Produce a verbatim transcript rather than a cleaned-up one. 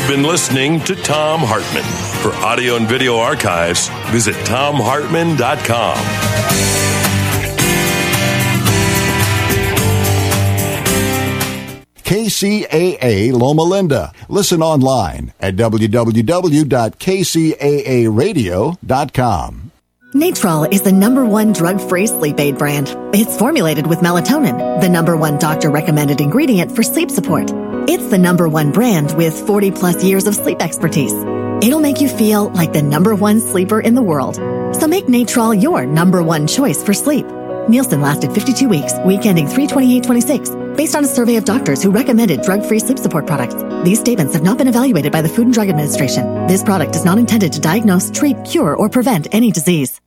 been listening to Thom Hartmann. For audio and video archives, visit thom hartmann dot com. K C A A Loma Linda. Listen online at w w w dot k c a a radio dot com. Natrol is the number one drug-free sleep aid brand. It's formulated with melatonin, the number one doctor-recommended ingredient for sleep support. It's the number one brand with forty plus years of sleep expertise. It'll make you feel like the number one sleeper in the world. So make Natrol your number one choice for sleep. Nielsen lasted fifty-two weeks, week ending three twenty-eight twenty-six, based on a survey of doctors who recommended drug-free sleep support products. These statements have not been evaluated by the Food and Drug Administration. This product is not intended to diagnose, treat, cure, or prevent any disease.